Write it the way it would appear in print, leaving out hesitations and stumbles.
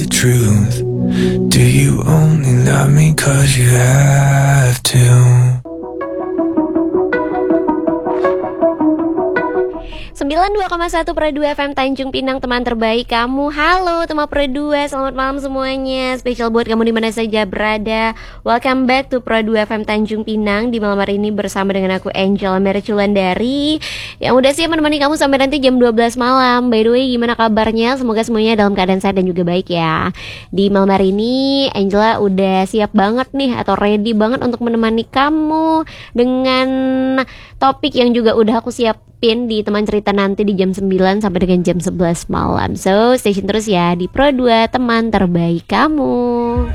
the truth. Do you only love me 'cause you have to? 92,1 Pro 2 FM Tanjung Pinang, teman terbaik kamu. Halo teman Pro 2, selamat malam semuanya. Spesial buat kamu di mana saja berada. Welcome back to Pro 2 FM Tanjung Pinang. Di malam hari ini bersama dengan aku Angel Merculandari yang udah siap menemani kamu sampai nanti jam 12 malam. By the way, gimana kabarnya? Semoga semuanya dalam keadaan sehat dan juga baik ya. Di malam hari ini Angela udah siap banget nih, atau ready banget untuk menemani kamu dengan topik yang juga udah aku siapin di teman cerita nanti di jam 9 sampai dengan jam 11 malam. So, stay tune terus ya di Pro 2, teman terbaik kamu.